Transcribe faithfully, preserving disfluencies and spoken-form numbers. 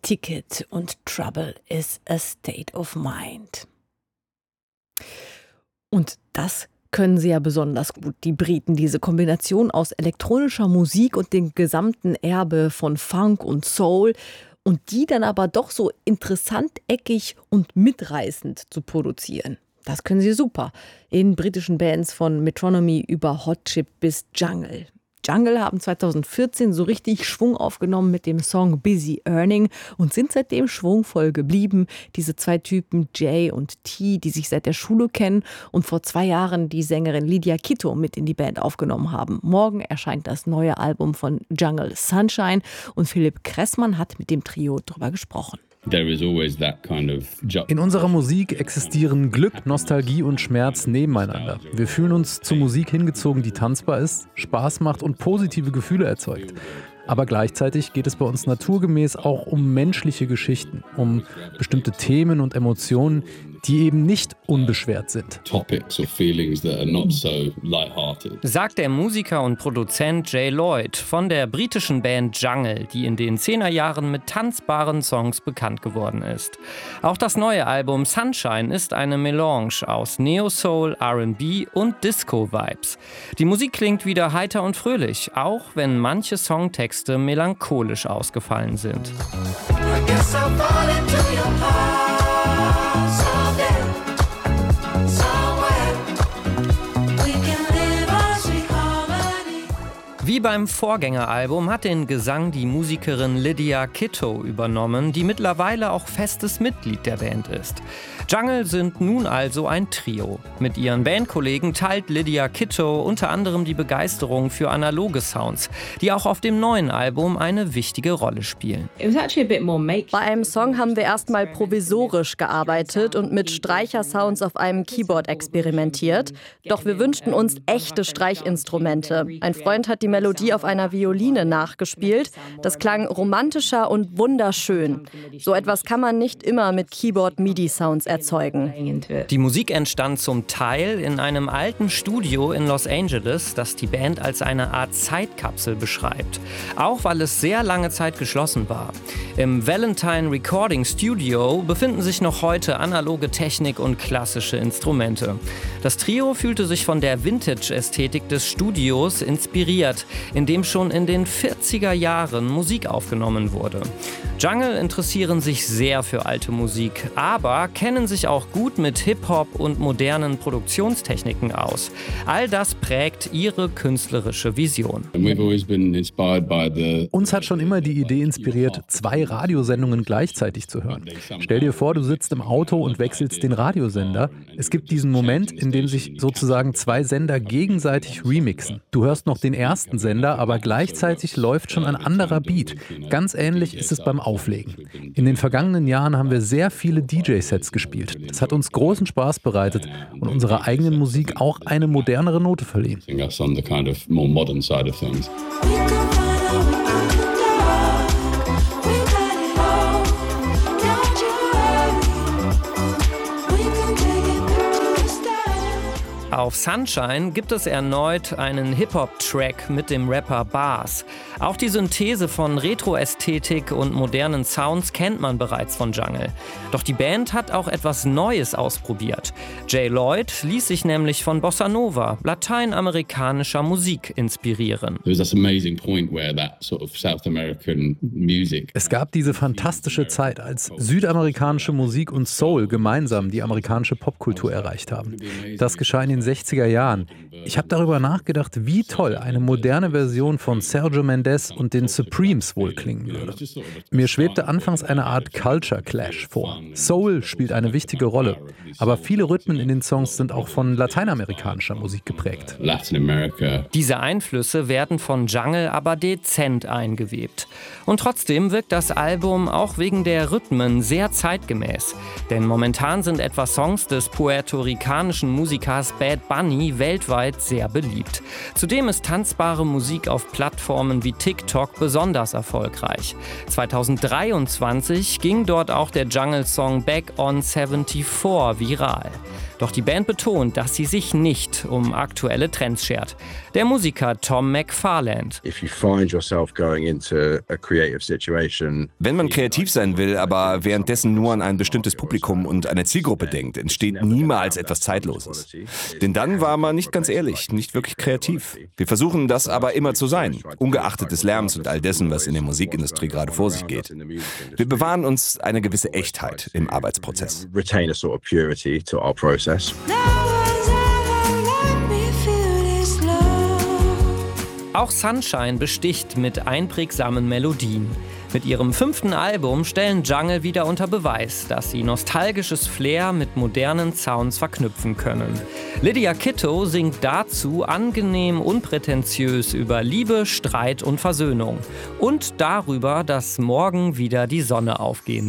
Ticket und Trouble is a State of Mind. Und das können sie ja besonders gut, die Briten, diese Kombination aus elektronischer Musik und dem gesamten Erbe von Funk und Soul und die dann aber doch so interessant, eckig und mitreißend zu produzieren. Das können sie super in britischen Bands von Metronomy über Hot Chip bis Jungle. Jungle haben zweitausendvierzehn so richtig Schwung aufgenommen mit dem Song Busy Earning und sind seitdem schwungvoll geblieben. Diese zwei Typen, Jay und T, die sich seit der Schule kennen und vor zwei Jahren die Sängerin Lydia Kitto mit in die Band aufgenommen haben. Morgen erscheint das neue Album von Jungle, Sunshine, und Philipp Kressmann hat mit dem Trio drüber gesprochen. In unserer Musik existieren Glück, Nostalgie und Schmerz nebeneinander. Wir fühlen uns zu Musik hingezogen, die tanzbar ist, Spaß macht und positive Gefühle erzeugt. Aber gleichzeitig geht es bei uns naturgemäß auch um menschliche Geschichten, um bestimmte Themen und Emotionen, die eben nicht unbeschwert sind. Sagt der Musiker und Produzent Jay Lloyd von der britischen Band Jungle, die in den Zehnerjahren mit tanzbaren Songs bekannt geworden ist. Auch das neue Album Sunshine ist eine Melange aus Neo-Soul, R and B und Disco-Vibes. Die Musik klingt wieder heiter und fröhlich, auch wenn manche Songtexte melancholisch ausgefallen sind. Wie beim Vorgängeralbum hat den Gesang die Musikerin Lydia Kitto übernommen, die mittlerweile auch festes Mitglied der Band ist. Jungle sind nun also ein Trio. Mit ihren Bandkollegen teilt Lydia Kitto unter anderem die Begeisterung für analoge Sounds, die auch auf dem neuen Album eine wichtige Rolle spielen. Bei einem Song haben wir erstmal provisorisch gearbeitet und mit Streichersounds auf einem Keyboard experimentiert. Doch wir wünschten uns echte Streichinstrumente. Ein Freund hat die Melodie auf einer Violine nachgespielt. Das klang romantischer und wunderschön. So etwas kann man nicht immer mit Keyboard-M I D I-Sounds erzeugen. Die Musik entstand zum Teil in einem alten Studio in Los Angeles, das die Band als eine Art Zeitkapsel beschreibt. Auch weil es sehr lange Zeit geschlossen war. Im Valentine Recording Studio befinden sich noch heute analoge Technik und klassische Instrumente. Das Trio fühlte sich von der Vintage-Ästhetik des Studios inspiriert, in dem schon in den vierziger Jahren Musik aufgenommen wurde. Jungle interessieren sich sehr für alte Musik, aber kennen sich auch gut mit Hip-Hop und modernen Produktionstechniken aus. All das prägt ihre künstlerische Vision. Uns hat schon immer die Idee inspiriert, zwei Radiosendungen gleichzeitig zu hören. Stell dir vor, du sitzt im Auto und wechselst den Radiosender. Es gibt diesen Moment, in dem sich sozusagen zwei Sender gegenseitig remixen. Du hörst noch den ersten Sender, aber gleichzeitig läuft schon ein anderer Beat. Ganz ähnlich ist es beim Auflegen. In den vergangenen Jahren haben wir sehr viele D J-Sets gespielt. Das hat uns großen Spaß bereitet und unserer eigenen Musik auch eine modernere Note verliehen. Auf Sunshine gibt es erneut einen Hip-Hop-Track mit dem Rapper Bars. Auch die Synthese von Retro-Ästhetik und modernen Sounds kennt man bereits von Jungle. Doch die Band hat auch etwas Neues ausprobiert. Jay Lloyd ließ sich nämlich von Bossa Nova, lateinamerikanischer Musik, inspirieren. Es gab diese fantastische Zeit, als südamerikanische Musik und Soul gemeinsam die amerikanische Popkultur erreicht haben. Das geschah in den sechziger Jahren. Ich habe darüber nachgedacht, wie toll eine moderne Version von Sergio Mendes und den Supremes wohl klingen würde. Mir schwebte anfangs eine Art Culture Clash vor. Soul spielt eine wichtige Rolle, aber viele Rhythmen in den Songs sind auch von lateinamerikanischer Musik geprägt. Diese Einflüsse werden von Jungle aber dezent eingewebt. Und trotzdem wirkt das Album auch wegen der Rhythmen sehr zeitgemäß. Denn momentan sind etwa Songs des puerto-ricanischen Musikers Bad Bad Bunny weltweit sehr beliebt. Zudem ist tanzbare Musik auf Plattformen wie TikTok besonders erfolgreich. zweitausenddreiundzwanzig ging dort auch der Jungle-Song Back on vierundsiebzig viral. Doch die Band betont, dass sie sich nicht um aktuelle Trends schert. Der Musiker Tom McFarland. Wenn man kreativ sein will, aber währenddessen nur an ein bestimmtes Publikum und eine Zielgruppe denkt, entsteht niemals etwas Zeitloses. Denn dann war man nicht ganz ehrlich, nicht wirklich kreativ. Wir versuchen das aber immer zu sein, ungeachtet des Lärms und all dessen, was in der Musikindustrie gerade vor sich geht. Wir bewahren uns eine gewisse Echtheit im Arbeitsprozess. Auch Sunshine besticht mit einprägsamen Melodien. Mit ihrem fünften Album stellen Jungle wieder unter Beweis, dass sie nostalgisches Flair mit modernen Sounds verknüpfen können. Lydia Kitto singt dazu angenehm unprätentiös über Liebe, Streit und Versöhnung. Und darüber, dass morgen wieder die Sonne aufgehen